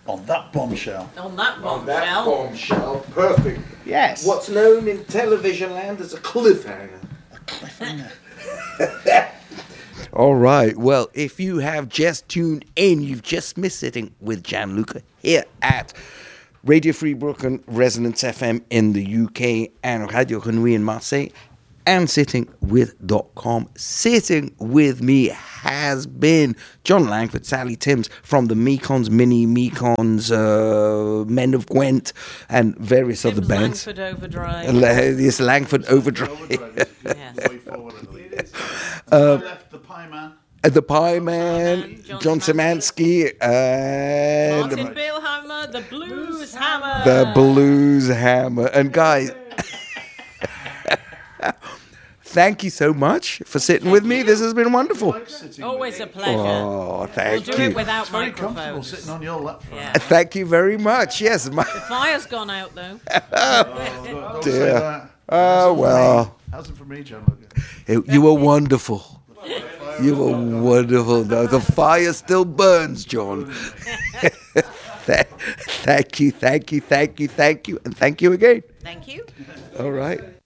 On that bombshell. On that On that bombshell. bombshell. Perfect. Yes. What's known in television land as a cliffhanger. All right. Well, if you have just tuned in, you've just missed Sitting with Gianluca here at Radio Free Brooklyn, Resonance FM in the UK, and Radio Grenouille in Marseille, and Sitting with .com. Sitting with me has been John Langford, Sally Timms from the Mekons, Mini Mekons, Men of Gwent, and various other bands. Langford Overdrive. Yes, Langford Overdrive. Yes. Way forward, I believe. Left the Pie Man. The Pie Man, John Szymanski, and Martin Billhammer, the Blues Hammer. the Blues Hammer. And guys, thank you so much for sitting with me. This has been wonderful. Always a pleasure. Oh, We'll thank do it you. without Very comfortable microphones. sitting on your lap. Yeah. Thank you very much. Yes, The fire's gone out though. Don't say dear. that. Oh, well. How's it for me, John? You were wonderful. You were wonderful. No, the fire still burns, John. Thank you, and thank you again. Thank you. All right.